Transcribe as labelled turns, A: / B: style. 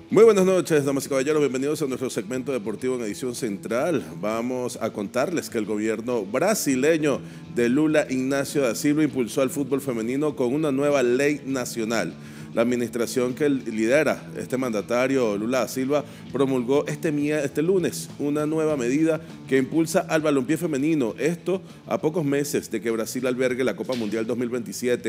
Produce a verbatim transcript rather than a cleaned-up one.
A: Muy buenas noches, damas y caballeros, bienvenidos a nuestro segmento deportivo en edición central. Vamos a contarles que el gobierno brasileño de Lula Ignacio da Silva impulsó al fútbol femenino con una nueva ley nacional. La administración que lidera este mandatario, Lula da Silva, promulgó este, este lunes una nueva medida que impulsa al balompié femenino. Esto a pocos meses de que Brasil albergue la Copa Mundial dos mil veintisiete.